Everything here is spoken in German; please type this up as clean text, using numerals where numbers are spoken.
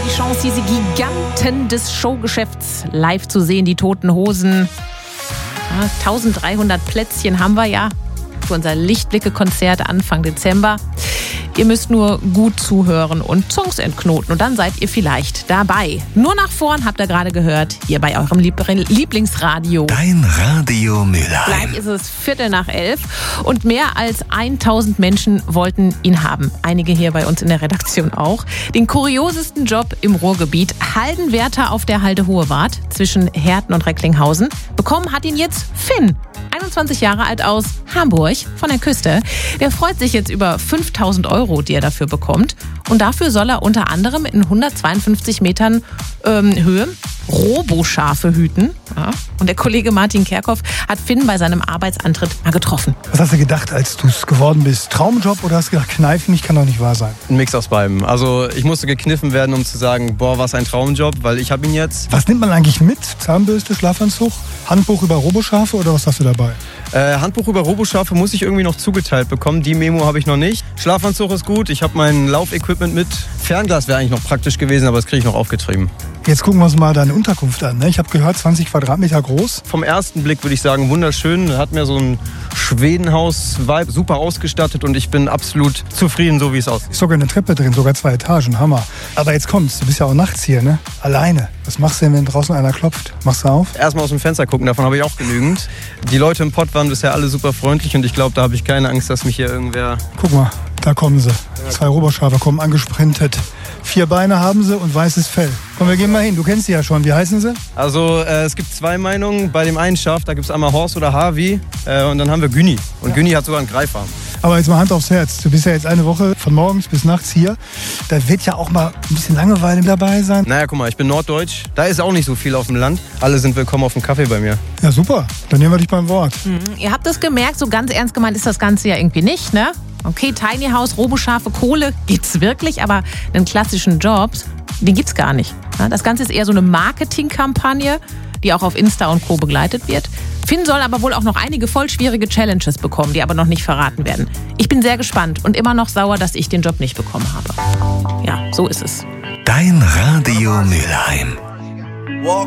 die Chance, diese Giganten des Showgeschäfts live zu sehen, die Toten Hosen. Ja, 1300 Plätzchen haben wir ja für unser Lichtblicke-Konzert Anfang Dezember. Ihr müsst nur gut zuhören und Songs entknoten und dann seid ihr vielleicht dabei. Nur nach vorn habt ihr gerade gehört, hier bei eurem Lieblingsradio. Dein Radio Mülheim. Gleich ist es 11:15 und mehr als 1000 Menschen wollten ihn haben. Einige hier bei uns in der Redaktion auch. Den kuriosesten Job im Ruhrgebiet, Haldenwärter auf der Halde Hohewart zwischen Herten und Recklinghausen. Bekommen hat ihn jetzt Finn. 21 Jahre alt aus Hamburg von der Küste. Der freut sich jetzt über 5.000 €, die er dafür bekommt. Und dafür soll er unter anderem in 152 Metern Höhe Roboschafe hüten. Ja. Und der Kollege Martin Kerkhoff hat Finn bei seinem Arbeitsantritt mal getroffen. Was hast du gedacht, als du es geworden bist? Traumjob oder hast du gedacht, Kneifen nicht, kann doch nicht wahr sein? Ein Mix aus beidem. Also ich musste gekniffen werden, um zu sagen, boah, was ein Traumjob, weil ich habe ihn jetzt. Was nimmt man eigentlich mit? Zahnbürste, Schlafanzug, Handbuch über Roboschafe oder was hast du dabei? Handbuch über Roboschafe muss ich irgendwie noch zugeteilt bekommen. Die Memo habe ich noch nicht. Schlafanzug ist gut. Ich habe mein Laufequipment mit. Fernglas wäre eigentlich noch praktisch gewesen, aber das kriege ich noch aufgetrieben. Jetzt gucken wir uns mal deine Unterkunft an. Ich habe gehört, 20 Quadratmeter groß. Vom ersten Blick würde ich sagen, wunderschön. Hat mir so ein Schwedenhaus-Vibe, super ausgestattet und ich bin absolut zufrieden, so wie es aussieht. Ist sogar eine Treppe drin, sogar 2 Etagen, Hammer. Aber jetzt kommt's, du bist ja auch nachts hier, ne? Alleine. Was machst du denn, wenn draußen einer klopft? Machst du auf? Erstmal aus dem Fenster gucken, davon habe ich auch genügend. Die Leute im Pott waren bisher alle super freundlich und ich glaube, da habe ich keine Angst, dass mich hier irgendwer... Guck mal, da kommen sie. 2 Roboschafe kommen angesprintet. 4 Beine haben sie und weißes Fell. Komm, wir gehen mal hin. Du kennst sie ja schon. Wie heißen sie? Also es gibt 2 Meinungen. Bei dem einen Schaf, da gibt es einmal Horst oder Harvey. Und dann haben wir Günni. Und Günni hat sogar einen Greifarm. Aber jetzt mal Hand aufs Herz. Du bist ja jetzt eine Woche von morgens bis nachts hier. Da wird ja auch mal ein bisschen Langeweile dabei sein. Naja, guck mal, ich bin norddeutsch. Da ist auch nicht so viel auf dem Land. Alle sind willkommen auf dem Kaffee bei mir. Ja, super. Dann nehmen wir dich beim Wort. Ihr habt es gemerkt, so ganz ernst gemeint ist das Ganze ja irgendwie nicht, ne? Okay, Tiny House, Roboschafe, Kohle gibt's wirklich, aber einen klassischen Job, den gibt's gar nicht. Das Ganze ist eher so eine Marketingkampagne, die auch auf Insta und Co. begleitet wird. Finn soll aber wohl auch noch einige voll schwierige Challenges bekommen, die aber noch nicht verraten werden. Ich bin sehr gespannt und immer noch sauer, dass ich den Job nicht bekommen habe. Ja, so ist es. Dein Radio Mülheim.